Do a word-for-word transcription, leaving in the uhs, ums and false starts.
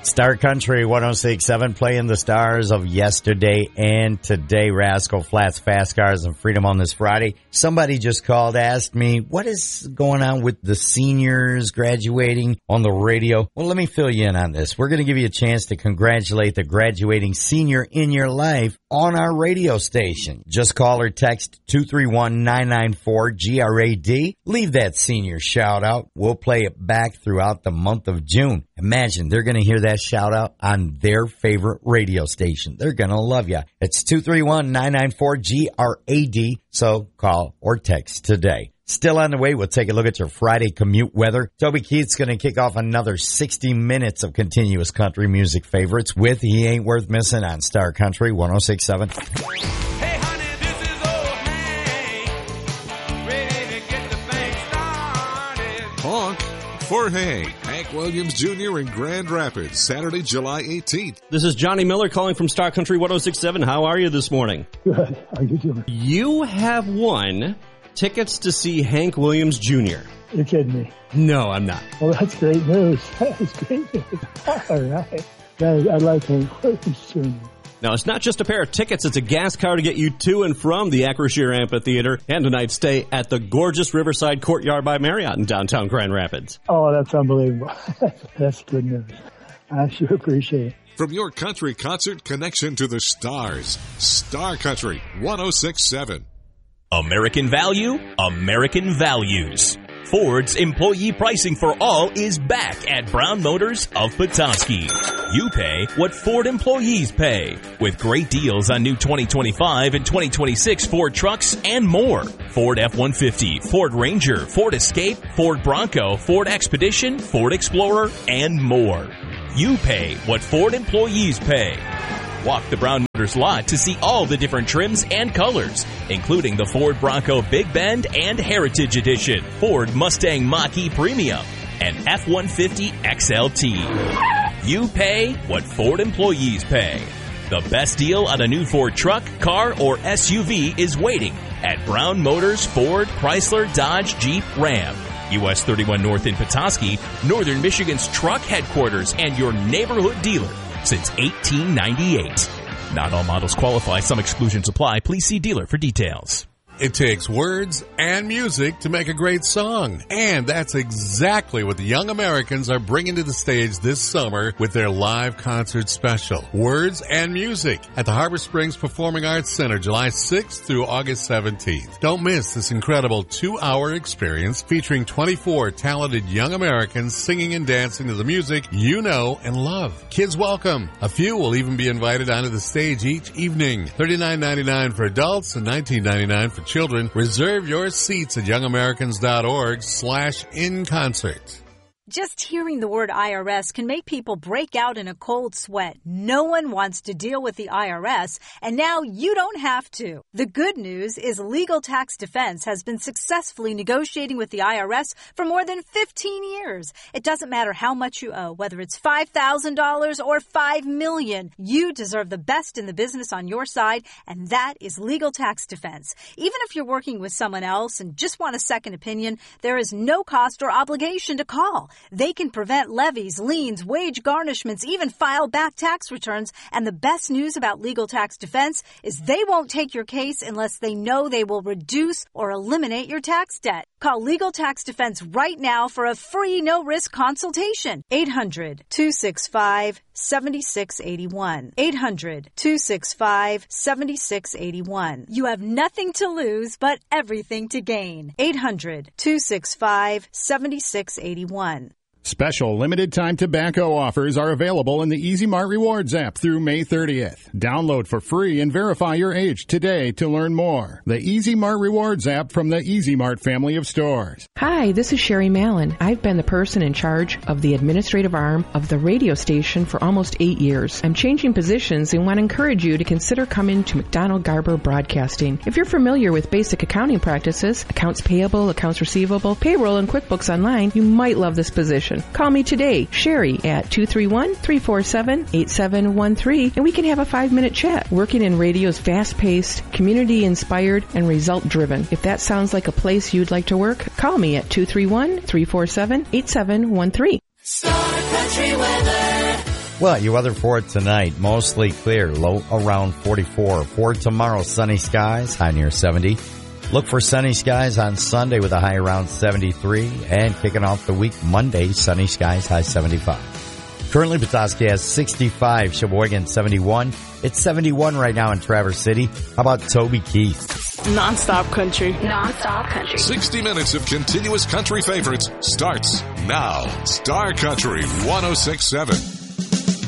Star Country one oh six point seven, playing the stars of yesterday and today. Rascal Flatts, Fast Cars, and Freedom on this Friday. Somebody just called, asked me, what is going on with the seniors graduating on the radio? Well, let me fill you in on this. We're going to give you a chance to congratulate the graduating senior in your life on our radio station. Just call or text two three one, nine nine four, G R A D. Leave that senior shout out. We'll play it back throughout the month of June. Imagine they're going to hear that shout out on their favorite radio station. They're going to love you. It's two three one, nine nine four, G R A D. So call or text today. Still on the way, we'll take a look at your Friday commute weather. Toby Keith's going to kick off another sixty minutes of continuous country music favorites with He Ain't Worth Missing on Star Country one oh six point seven. Hey, honey, this is old Hank, ready to get the thing started. Honk for Hank. Hank Williams Junior in Grand Rapids, Saturday, July eighteenth. This is Johnny Miller calling from Star Country one oh six point seven. How are you this morning? Good. How you doing? You have won tickets to see Hank Williams Junior You're kidding me. No, I'm not. Well, that's great news. That's great news. All right. Yeah, I like Hank Williams Junior Now, it's not just a pair of tickets. It's a gas car to get you to and from the Acrisure Amphitheater and a night's stay at the gorgeous Riverside Courtyard by Marriott in downtown Grand Rapids. Oh, that's unbelievable. That's good news. I sure appreciate it. From your country concert connection to the stars, Star Country one oh six point seven. American value, American values. Ford's employee pricing for all is back at Brown Motors of Petoskey. You pay what Ford employees pay, with great deals on new twenty twenty-five and twenty twenty-six Ford trucks and more. Ford F one fifty, Ford Ranger, Ford Escape, Ford Bronco, Ford Expedition, Ford Explorer, and more. You pay what Ford employees pay. Walk the Brown Motors lot to see all the different trims and colors, including the Ford Bronco Big Bend and Heritage Edition, Ford Mustang Mach-E Premium, and F one fifty X L T. You pay what Ford employees pay. The best deal on a new Ford truck, car, or S U V is waiting at Brown Motors Ford, Chrysler, Dodge, Jeep, Ram. U S thirty-one North in Petoskey, Northern Michigan's truck headquarters and your neighborhood dealer since eighteen ninety-eight. Not all models qualify. Some exclusions apply. Please see dealer for details. It takes words and music to make a great song. And that's exactly what the Young Americans are bringing to the stage this summer with their live concert special. Words and music at the Harbor Springs Performing Arts Center, July sixth through August seventeenth. Don't miss this incredible two-hour experience featuring twenty-four talented young Americans singing and dancing to the music you know and love. Kids welcome. A few will even be invited onto the stage each evening. thirty-nine ninety-nine for adults and nineteen ninety-nine for children. Reserve your seats at youngamericans.org slash in concert. Just hearing the word I R S can make people break out in a cold sweat. No one wants to deal with the I R S, and now you don't have to. The good news is Legal Tax Defense has been successfully negotiating with the I R S for more than fifteen years. It doesn't matter how much you owe, whether it's five thousand dollars or five million dollars. You deserve the best in the business on your side, and that is Legal Tax Defense. Even if you're working with someone else and just want a second opinion, there is no cost or obligation to call. They can prevent levies, liens, wage garnishments, even file back tax returns. And the best news about Legal Tax Defense is they won't take your case unless they know they will reduce or eliminate your tax debt. Call Legal Tax Defense right now for a free no-risk consultation. eight hundred, two six five, seven six eight one. eight hundred, two six five, seven six eight one. You have nothing to lose but everything to gain. eight hundred, two six five, seven six eight one. Special limited-time tobacco offers are available in the Easy Mart Rewards app through May thirtieth. Download for free and verify your age today to learn more. The Easy Mart Rewards app from the Easy Mart family of stores. Hi, this is Sherry Mallon. I've been the person in charge of the administrative arm of the radio station for almost eight years. I'm changing positions and want to encourage you to consider coming to McDonald Garber Broadcasting. If you're familiar with basic accounting practices, accounts payable, accounts receivable, payroll, and QuickBooks Online, you might love this position. Call me today, Sherry, at two three one, three four seven, eight seven one three, and we can have a five-minute chat. Working in radio is fast-paced, community-inspired, and result-driven. If that sounds like a place you'd like to work, call me at two three one, three four seven, eight seven one three. Star Country weather. Well, your weather for it tonight, mostly clear, low around forty-four. For tomorrow, sunny skies, high near seventy. Look for sunny skies on Sunday with a high around seventy-three. And kicking off the week, Monday, sunny skies, high seventy-five. Currently, Petoskey has sixty-five, Sheboygan seventy-one. It's seventy-one right now in Traverse City. How about Toby Keith? Non-stop country. Non-stop country. sixty minutes of continuous country favorites starts now. Star Country one oh six point seven.